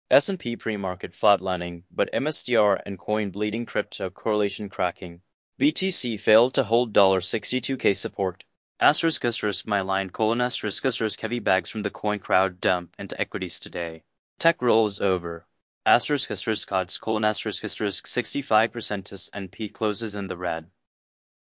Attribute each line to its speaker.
Speaker 1: S&P pre-market flatlining, but MSTR and coin bleeding crypto correlation cracking. BTC failed to hold $62K support. My line: heavy bags from the coin crowd dump into equities today. Tech roll is over. Odds: 65% S&P closes in the red.